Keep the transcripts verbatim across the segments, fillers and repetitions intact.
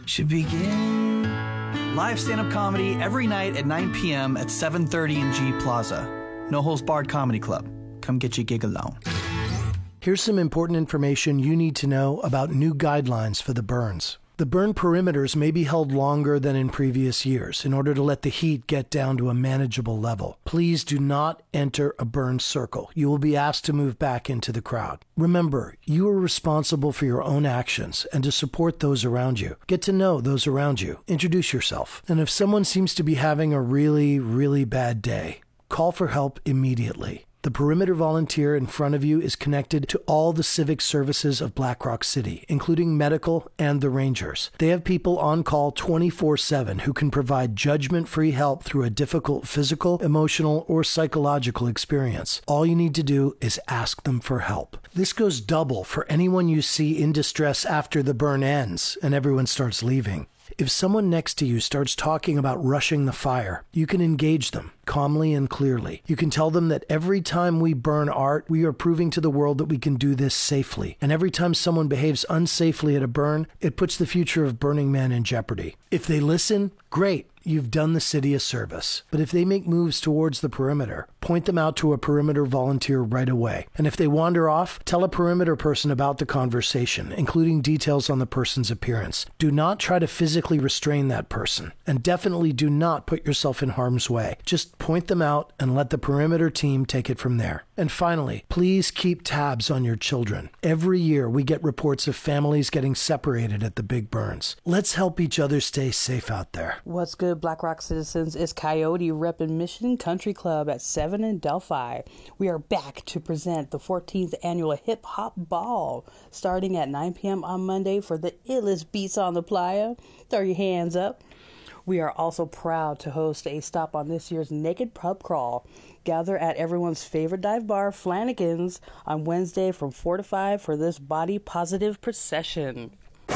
should begin. Live stand-up comedy every night at nine p.m. at seven thirty in G Plaza. No Holds Barred Comedy Club. Come get your gig alone. Here's some important information you need to know about new guidelines for the burns. The burn perimeters may be held longer than in previous years in order to let the heat get down to a manageable level. Please do not enter a burn circle. You will be asked to move back into the crowd. Remember, you are responsible for your own actions and to support those around you. Get to know those around you. Introduce yourself. And if someone seems to be having a really, really bad day, call for help immediately. The perimeter volunteer in front of you is connected to all the civic services of Black Rock City, including medical and the Rangers. They have people on call twenty-four seven who can provide judgment-free help through a difficult physical, emotional, or psychological experience. All you need to do is ask them for help. This goes double for anyone you see in distress after the burn ends and everyone starts leaving. If someone next to you starts talking about rushing the fire, you can engage them calmly and clearly. You can tell them that every time we burn art, we are proving to the world that we can do this safely. And every time someone behaves unsafely at a burn, it puts the future of Burning Man in jeopardy. If they listen, great. You've done the city a service. But if they make moves towards the perimeter, point them out to a perimeter volunteer right away. And if they wander off, tell a perimeter person about the conversation, including details on the person's appearance. Do not try to physically restrain that person. And definitely do not put yourself in harm's way. Just point them out and let the perimeter team take it from there. And finally, please keep tabs on your children. Every year we get reports of families getting separated at the big burns. Let's help each other stay safe out there. What's good, Black Rock citizens? It's Coyote repping Mission Country Club at seven in Delphi. We are back to present the fourteenth annual Hip Hop Ball, starting at nine p.m. on Monday for the illest beats on the playa. Throw your hands up. We are also proud to host a stop on this year's Naked Pub Crawl. Gather at everyone's favorite dive bar, Flanagan's, on Wednesday from four to five for this body-positive procession.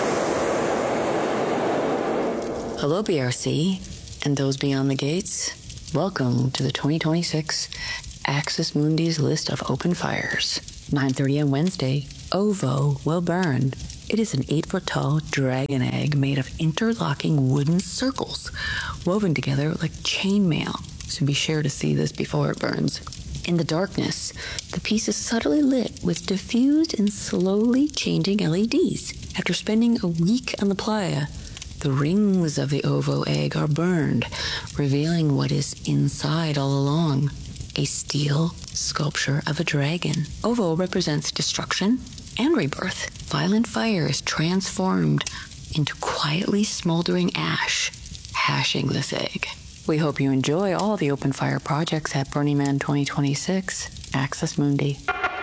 Hello, B R C, and those beyond the gates. Welcome to the twenty twenty-six Axis Mundi's list of open fires. nine thirty on Wednesday, OVO will burn. It is an eight-foot-tall dragon egg made of interlocking wooden circles, woven together like chainmail, so be sure to see this before it burns. In the darkness, the piece is subtly lit with diffused and slowly changing L E Ds. After spending a week on the playa, the rings of the OVO egg are burned, revealing what is inside all along. A steel sculpture of a dragon. OVO represents destruction and rebirth. Violent fire is transformed into quietly smoldering ash, hashing this egg. We hope you enjoy all the open fire projects at Burning Man twenty twenty-six, Axis Mundi.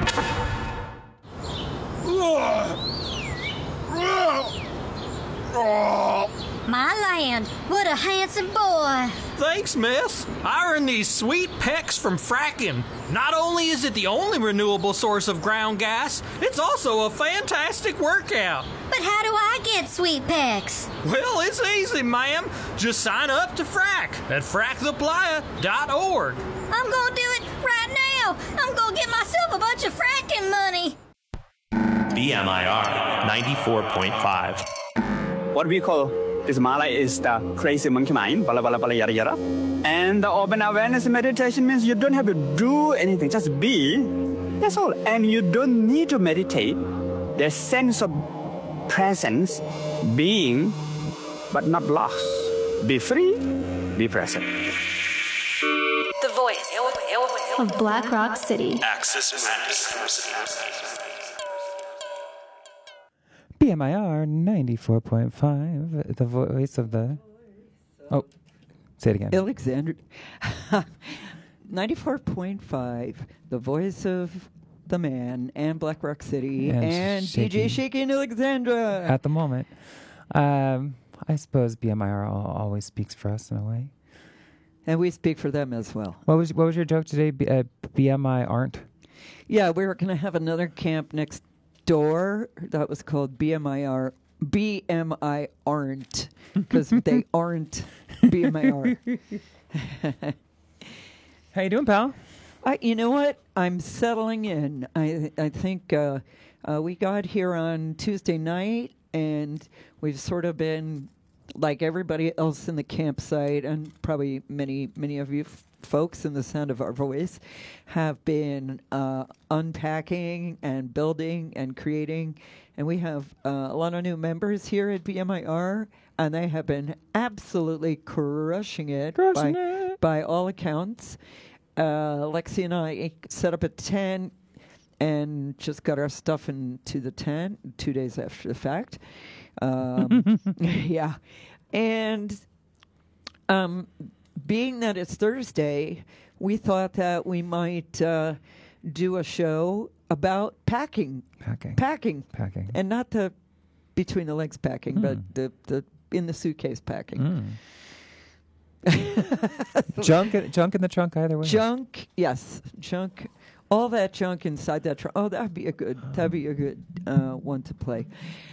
My land, what a handsome boy. Thanks, miss. I earned these sweet pecs from fracking. Not only is it the only renewable source of ground gas, it's also a fantastic workout. But how do I get sweet pecs? Well, it's easy, ma'am. Just sign up to frack at frack the playa dot org. I'm gonna do it right now. I'm gonna get myself a bunch of fracking money. B M I R ninety-four point five. What we call this Mala is the crazy monkey mind, bala bala bala yada yada. And the open awareness meditation means you don't have to do anything, just be. That's all. And you don't need to meditate. There's sense of presence, being, but not lost. Be free, be present. The voice of Black Rock City. Axis Mundi. B M I R ninety-four point five, the voice of the... Oh, say it again. Alexandra. ninety-four point five, the voice of the man and Black Rock City and, and D J Shaky and Alexandra. At the moment. Um, I suppose B M I R always speaks for us in a way. And we speak for them as well. What was what was your joke today? B, uh, B M I aren't? Yeah, we were going to have another camp next door that was called B M I R. B M I aren't, because they aren't B M I R. How you doing, pal? I, you know what? I'm settling in. I I think uh, uh, we got here on Tuesday night, and we've sort of been like everybody else in the campsite, and probably many, many of you f- folks in the sound of our voice, have been uh, unpacking and building and creating. And we have uh, a lot of new members here at B M I R, and they have been absolutely crushing it, Crushing by, it. by all accounts. Uh, Lexi and I set up a tent and just got our stuff into the tent two days after the fact. Um, yeah. And um, being that it's Thursday, we thought that we might uh, do a show about packing. Packing. Packing. Packing. And not the between the legs packing, Mm. but the, the in the suitcase packing. Mm. junk, in, junk in the trunk either way. Junk, yes, junk. All that junk inside that trunk. Oh, that'd be a good. That'd be a good uh, one to play.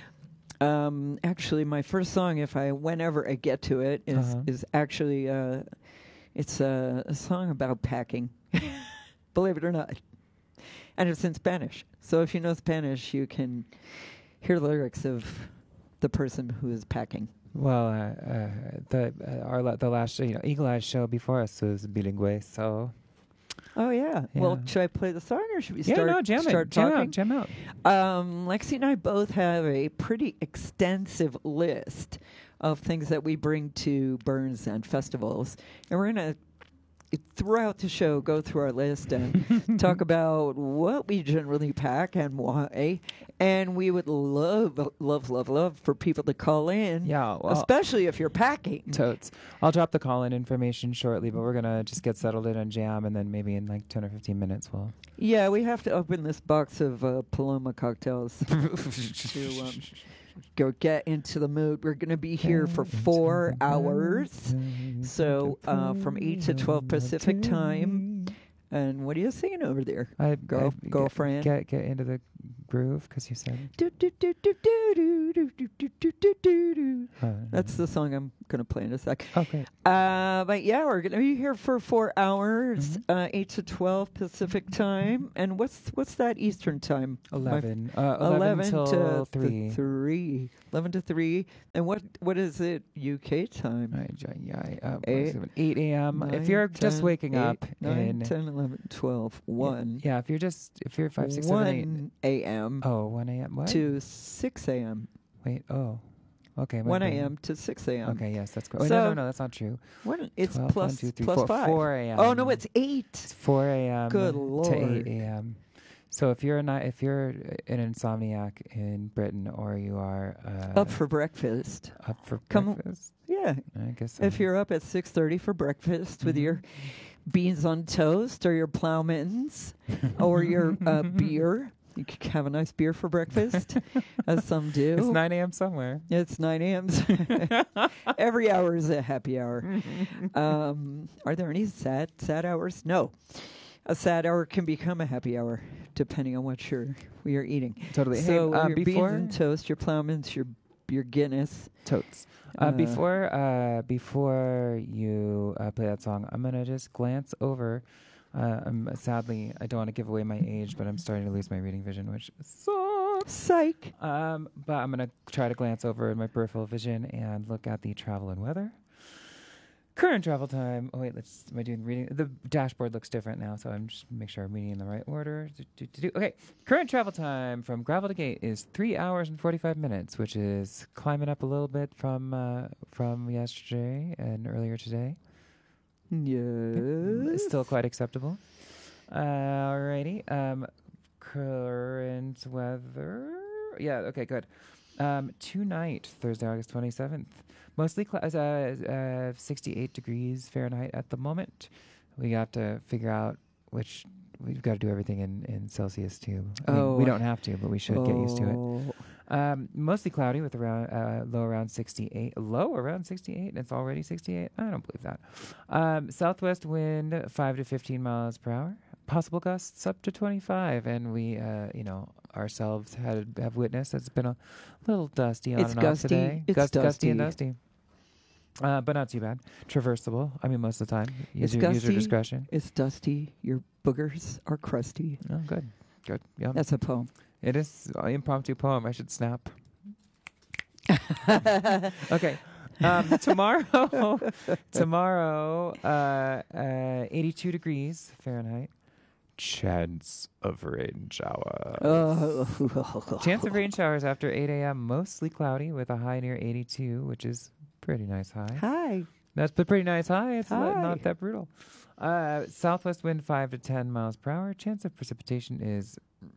Um, actually, my first song, if I whenever I get to it, is Uh-huh. is actually uh, it's a, a song about packing. Believe it or not, and it's in Spanish. So if you know Spanish, you can hear the lyrics of the person who is packing. Well, uh, uh, the uh, our la- the last you know Eagle Eye's show before us was bilingue, so. Oh yeah. Well, Yeah. should I play the song or should we Yeah, start? no, jam it. start Jam out, talking? jam out. Um, Lexi and I both have a pretty extensive list of things that we bring to Burns and festivals, and we're gonna throughout the show go through our list and talk about what we generally pack and why. And we would love, love, love, love for people to call in. Yeah, well, especially if you're packing. Totes. I'll drop the call-in information shortly, but we're gonna just get settled in and jam, and then maybe in like ten or fifteen minutes we'll. Yeah, we have to open this box of uh, Paloma cocktails to um, go get into the mood. We're going to be here for four hours. So uh, from eight to twelve Pacific time. And what are you singing over there, I, Girl, I- girlfriend? Get get into the groove because you said. Do, do, do, do, do, do, do, do, do, do, do, do, do. Uh, That's the song I'm going to play in a sec. Okay. Uh, but yeah, we're going to be here for four hours, Mm-hmm. uh, eight to twelve Pacific time. And what's what's that Eastern time? Eleven. My f- Uh, eleven till to three. th- three. Eleven to three. And what what is it? U K time. Right, yeah, yeah, uh, Eight, eight a.m. If nine, you're just ten, waking eight, up nine, in ten, eleven, twelve, one. Yeah, if you're just if you're five, six, seven, eight. one a.m. Oh, one a.m. What? to six a.m. Wait. Oh. Okay. my one brain. a.m. to six a.m. Okay. Yes, that's correct. Oh, So no, no, no, that's not true. What? It's twelve, plus, one, two, three, plus four, five. four a.m. Oh no, it's eight. It's four a.m. Good to Lord. eight a.m. So if you're not, if you're an insomniac in Britain, or you are uh, Up for breakfast. up for Come- breakfast, Yeah. I guess so. If you're up at six thirty for breakfast with your beans on toast or your plow mittens or your uh, beer, you could have a nice beer for breakfast, as some do. it's nine a.m. somewhere. It's nine a.m. Every hour is a happy hour. um, are there any sad sad hours? No. A sad hour can become a happy hour, depending on what you're we are eating. Totally. Hey, So uh, your before- beans and toast, your plow mints, your your Guinness. Totes. Uh, Uh, before uh, before you uh, play that song, I'm gonna just glance over. Uh, I'm sadly, I don't want to give away my age, but I'm starting to lose my reading vision, which sucks. Psych. Um, but I'm gonna try to glance over my peripheral vision and look at the travel and weather. Current travel time. Oh wait, let's. Am I doing reading? The dashboard looks different now, so I'm just make sure I'm reading in the right order. Do, do, do, do. Okay, current travel time from Gravel to Gate is three hours and forty-five minutes, which is climbing up a little bit from uh, from yesterday and earlier today. Yes. It's still quite acceptable. Alrighty. Um, current weather. Yeah. Okay. Good. Um, tonight, Thursday, August twenty-seventh. Mostly cl- uh, uh, sixty-eight degrees Fahrenheit at the moment. We have to figure out which we've got to do everything in, in Celsius too. I mean, Oh, we don't have to, but we should get used to it. Oh. Um, mostly cloudy with around uh, low around sixty-eight. Low around sixty-eight, and it's already sixty-eight. I don't believe that. Um, southwest wind five to fifteen miles per hour. Possible gusts up to twenty-five, and we, uh, you know, ourselves had have witnessed it's been a little dusty on It's and off gusty. today. It's Gust- gusty and dusty. dusty. Uh, but not too bad. Traversable. I mean, most of the time. Use, It's your, use your gusty. discretion. It's dusty. Your boogers are crusty. Oh, good. Good. Yeah. That's a poem. It is an impromptu poem. I should snap. Okay. Um, tomorrow, tomorrow, uh, uh, eighty-two degrees Fahrenheit. Chance of rain showers. Oh. Chance of rain showers after eight a.m. Mostly cloudy with a high near eighty-two, which is pretty nice high. Hi. That's a pretty nice high. It's not, Hi. not that brutal. Uh, southwest wind five to ten miles per hour. Chance of precipitation is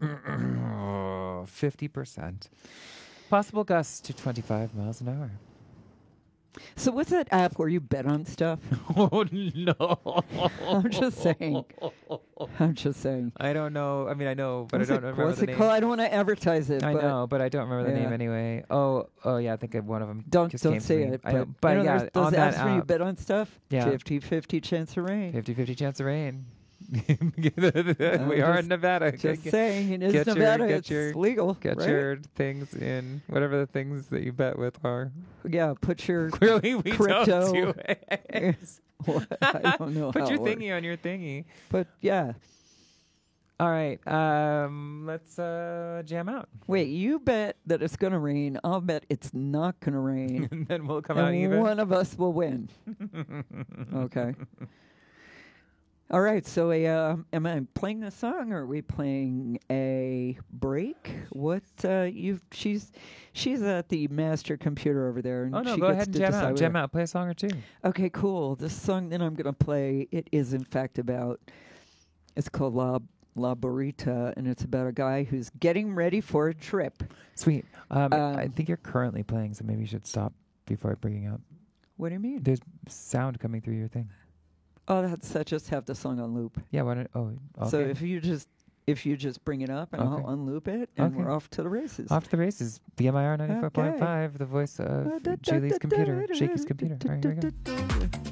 fifty percent. Possible gusts to twenty-five miles an hour. So what's that app where you bet on stuff? Oh, no. I'm just saying. I'm just saying. I don't know. I mean, I know, but What's I it- don't remember what's the it name. called? I don't want to advertise it. I but know, but I don't remember the Yeah. name anyway. Oh, oh yeah, I think one of them. Don't just don't came to say me. it. I But, don't- but you know, yeah, there's those on that apps where you app, bet on stuff. Yeah. fifty-fifty chance of rain. fifty-fifty chance of rain. we I'm are just- in Nevada. Just Get- saying, it is get your- Nevada. get it's your- legal. Get right? your things in whatever the things that you bet with are. Yeah, put your Clearly, we crypto. don't do it. What? I don't know Put how your it works. thingy on your thingy. But yeah. All right, um, let's uh, jam out. Wait, you bet that it's going to rain. I'll bet it's not going to rain. And then we'll come and out even. one of us will win. Okay. All right. So, uh, am I playing a song, or are we playing a break? What uh, you? She's she's at the master computer over there, and Oh no, she go gets ahead and to jam decide out. Jam whether- out. Play a song or two. Okay, cool. The song that I'm going to play, it is in fact about. It's called La La Burrita, and it's about a guy who's getting ready for a trip. Sweet. Um, Um, I think you're currently playing, so maybe you should stop before I bring you up. What do you mean? There's sound coming through your thing. Oh, that's that. Just have the song on loop. Yeah. Why don't? Oh. Okay. So if you just if you just bring it up and Okay. I'll unloop it, and Okay. we're off to the races. Off to the races. B M I R ninety-four point five, the voice of Julie's computer, Shakey's computer. All right, here we go.